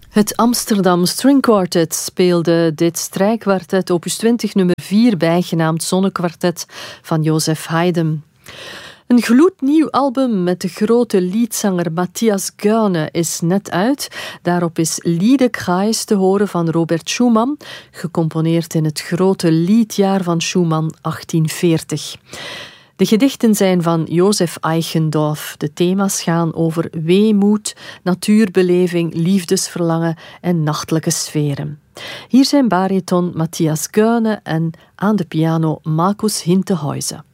Het Amsterdam String Quartet speelde dit strijkkwartet opus 20 nummer 4 bijgenaamd Zonnekwartet van Joseph Haydn. Een gloednieuw album met de grote liedzanger Matthias Goerne is net uit. Daarop is Liedekreis te horen van Robert Schumann, gecomponeerd in het grote liedjaar van Schumann 1840. De gedichten zijn van Josef Eichendorff. De thema's gaan over weemoed, natuurbeleving, liefdesverlangen en nachtelijke sferen. Hier zijn bariton Matthias Goerne en aan de piano Markus Hinterhäuser.